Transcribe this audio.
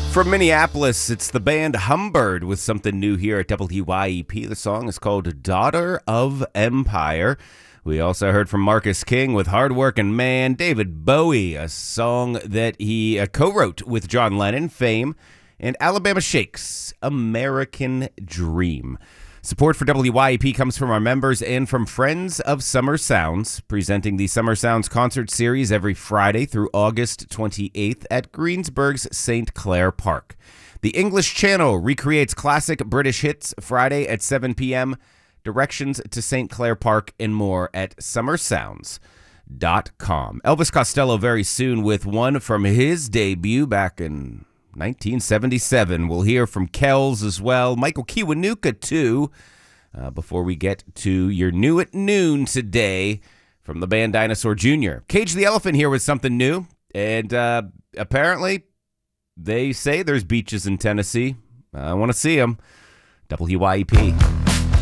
From Minneapolis, it's the band Humbird with something new here at WYEP. The song is called Daughter of Empire. We also heard from Marcus King with Hardworking Man. David Bowie, a song that he co-wrote with John Lennon, Fame. And Alabama Shakes, American Dream. Support for WYEP comes from our members and from Friends of Summer Sounds, presenting the Summer Sounds concert series every Friday through August 28th at Greensburg's St. Clair Park. The English Channel recreates classic British hits Friday at 7 p.m. Directions to St. Clair Park and more at summersounds.com. Elvis Costello very soon with one from his debut back in 1977. We'll hear from Kells as well. Michael Kiwanuka, too. Before we get to your new at noon today from the band Dinosaur Jr. Cage the Elephant here with something new. And apparently, they say there's beaches in Tennessee. I want to see them. WYEP.